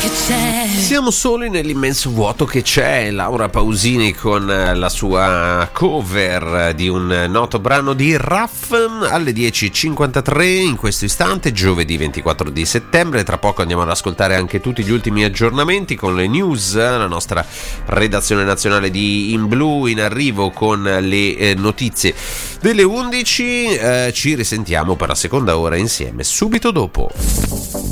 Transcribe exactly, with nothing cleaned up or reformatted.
Siamo soli nell'immenso vuoto che c'è. Laura Pausini con la sua cover di un noto brano di Raff alle dieci e cinquantatré in questo istante, giovedì ventiquattro di settembre. Tra poco andiamo ad ascoltare anche tutti gli ultimi aggiornamenti con le news, la nostra redazione nazionale di In Blu in arrivo con le eh, notizie delle undici. Eh, ci risentiamo per la seconda ora insieme subito dopo.